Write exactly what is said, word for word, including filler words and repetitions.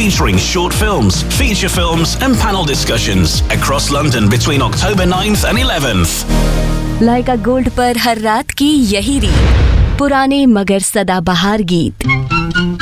featuring short films, feature films and panel discussions across London between October ninth and eleventh. Lyca gold पर हर रात की यही रीत, पुराने मगर सदाबहार गीत।